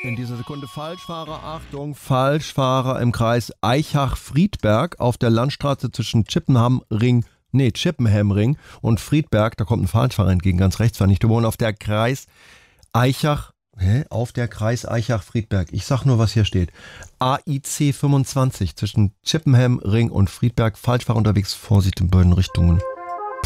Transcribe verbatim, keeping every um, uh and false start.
In dieser Sekunde Falschfahrer, Achtung, Falschfahrer im Kreis Eichach-Friedberg auf der Landstraße zwischen Chippenham-Ring, nee, Chippenham-Ring und Friedberg. Da kommt ein Falschfahrer entgegen, ganz rechts war nicht. Wir wohnen auf der Kreis Eichach, hä? Auf der Kreis Eichach-Friedberg. Ich sag nur, was hier steht. A I C fünfundzwanzig zwischen Chippenham-Ring und Friedberg. Falschfahrer unterwegs, Vorsicht in beiden Richtungen.